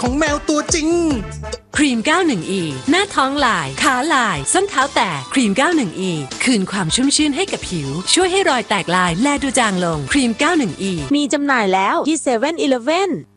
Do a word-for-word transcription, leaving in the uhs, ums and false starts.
ของแมวตัวจริงครีม เก้าสิบเอ็ด อี หน้าท้องลายขาลายส้นเท้าแตกครีม เก้าสิบเอ็ด อี คืนความชุ่มชื่นให้กับผิวช่วยให้รอยแตกลายแลดูจางลงครีม เก้าสิบเอ็ด อีมีจำหน่ายแล้วที่เซเว่นอีเลฟเว่น